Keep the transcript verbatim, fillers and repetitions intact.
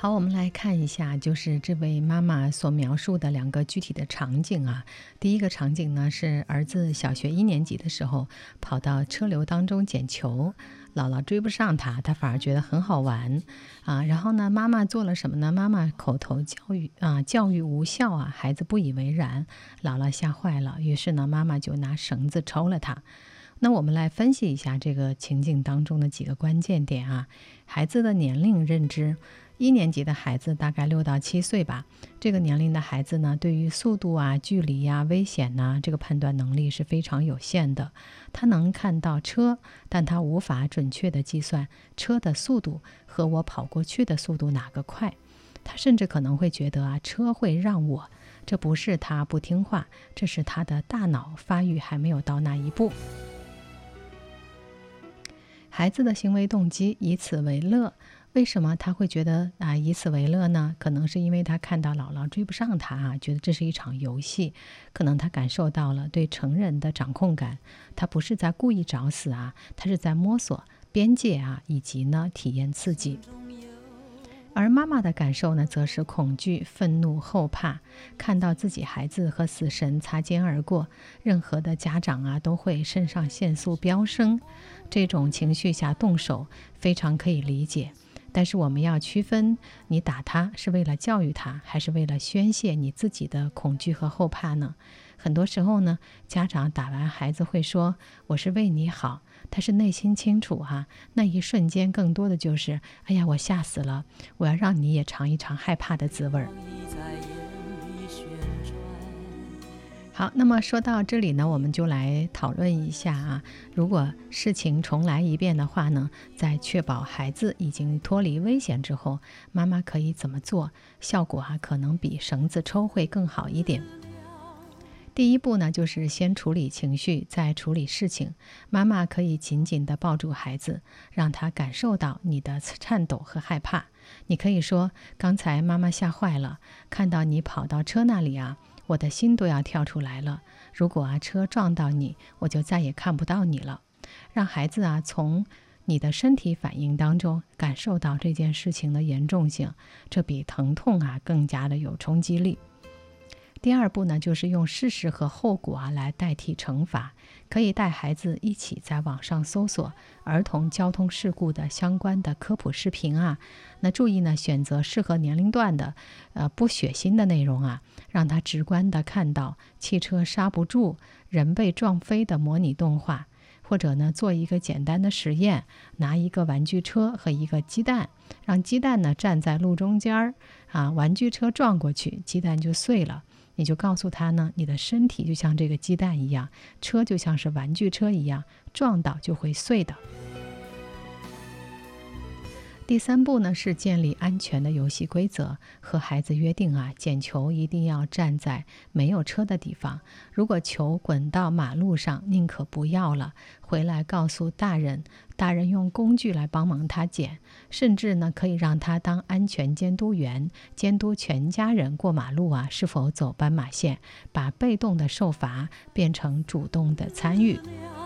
好，我们来看一下，就是这位妈妈所描述的两个具体的场景啊。第一个场景呢，是儿子小学一年级的时候，跑到车流当中捡球，姥姥追不上他，他反而觉得很好玩啊。然后呢，妈妈做了什么呢？妈妈口头教育啊，教育无效啊，孩子不以为然，姥姥吓坏了，于是呢，妈妈就拿绳子抽了他。那我们来分析一下这个情景当中的几个关键点啊。孩子的年龄认知，一年级的孩子大概六到七岁吧，这个年龄的孩子呢，对于速度啊、距离啊、危险呐、这个判断能力是非常有限的。他能看到车，但他无法准确的计算车的速度和我跑过去的速度哪个快。他甚至可能会觉得啊，车会让我，这不是他不听话，这是他的大脑发育还没有到那一步。孩子的行为动机以此为乐，为什么他会觉得啊以此为乐呢？可能是因为他看到姥姥追不上他啊，觉得这是一场游戏，可能他感受到了对成人的掌控感，他不是在故意找死啊，他是在摸索边界啊，以及呢体验刺激。而妈妈的感受呢，则是恐惧、愤怒、后怕，看到自己孩子和死神擦肩而过，任何的家长啊都会肾上腺素飙升，这种情绪下动手非常可以理解。但是我们要区分，你打他是为了教育他，还是为了宣泄你自己的恐惧和后怕呢？很多时候呢，家长打完孩子会说我是为你好，他是内心清楚哈、啊，那一瞬间更多的就是哎呀我吓死了，我要让你也尝一尝害怕的滋味儿。好，那么说到这里呢，我们就来讨论一下啊，如果事情重来一遍的话呢，在确保孩子已经脱离危险之后，妈妈可以怎么做？效果啊，可能比绳子抽会更好一点。第一步呢，就是先处理情绪，再处理事情。妈妈可以紧紧地抱住孩子，让他感受到你的颤抖和害怕。你可以说，刚才妈妈吓坏了，看到你跑到车那里啊，我的心都要跳出来了。如果啊车撞到你，我就再也看不到你了。让孩子啊从你的身体反应当中感受到这件事情的严重性，这比疼痛啊更加的有冲击力。第二步呢，就是用事实和后果啊来代替惩罚，可以带孩子一起在网上搜索儿童交通事故的相关的科普视频啊。那注意呢，选择适合年龄段的，呃不血腥的内容啊，让他直观的看到汽车刹不住、人被撞飞的模拟动画。或者呢，做一个简单的实验，拿一个玩具车和一个鸡蛋，让鸡蛋呢站在路中间儿啊，玩具车撞过去，鸡蛋就碎了。你就告诉他呢，你的身体就像这个鸡蛋一样，车就像是玩具车一样，撞到就会碎的。第三步呢，是建立安全的游戏规则，和孩子约定啊，捡球一定要站在没有车的地方，如果球滚到马路上，宁可不要了，回来告诉大人，大人用工具来帮忙他捡，甚至呢可以让他当安全监督员，监督全家人过马路啊是否走斑马线，把被动的受罚变成主动的参与。